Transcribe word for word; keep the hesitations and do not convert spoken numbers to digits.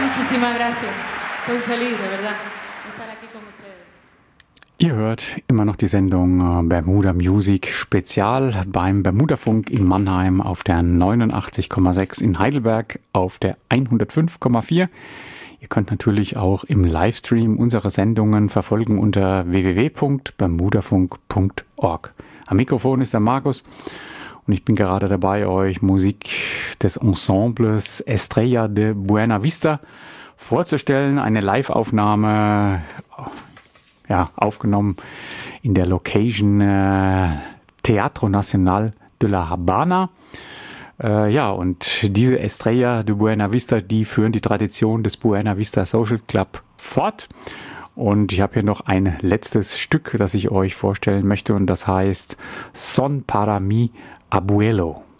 Muchísimas gracias. Estoy feliz, de verdad, de estar aquí con ustedes. Ihr hört immer noch die Sendung Bermuda Music Spezial beim Bermudafunk in Mannheim auf der neunundachtzig Komma sechs, in Heidelberg auf der hundertfünf Komma vier. Ihr könnt natürlich auch im Livestream unsere Sendungen verfolgen unter w w w punkt bermudafunk punkt org. Am Mikrofon ist der Markus und ich bin gerade dabei, euch Musik des Ensembles Estrella de Buena Vista vorzustellen. Eine Live-Aufnahme, ja, aufgenommen in der Location äh, Teatro Nacional de la Habana. Äh, ja, und diese Estrella de Buena Vista, die führen die Tradition des Buena Vista Social Club fort. Und ich habe hier noch ein letztes Stück, das ich euch vorstellen möchte, und das heißt Son para mi abuelo.